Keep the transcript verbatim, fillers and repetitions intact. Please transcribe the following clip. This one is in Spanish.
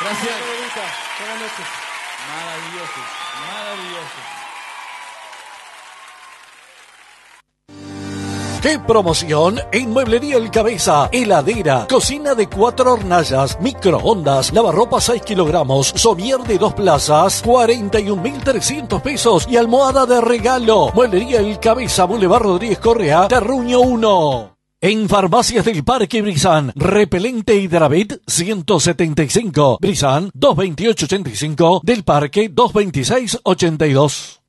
Gracias. Buenas noches. Maravilloso, maravilloso. ¡Qué promoción! En Mueblería El Cabeza, heladera, cocina de cuatro hornallas, microondas, lavarropa seis kilogramos, somier de dos plazas, cuarenta y un mil trescientos pesos y almohada de regalo. Mueblería El Cabeza, Boulevard Rodríguez Correa, Terruño uno. En Farmacias del Parque Brizán, repelente Hidravit ciento setenta y cinco, Brizán dos veintiocho ochenta y cinco, del Parque dos veintiséis ochenta y dos.